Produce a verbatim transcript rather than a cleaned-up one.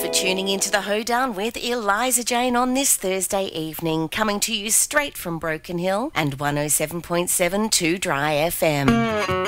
for tuning into the Hoedown with Eliza Jane on this Thursday evening, coming to you straight from Broken Hill and one oh seven point seven Two Dry F M.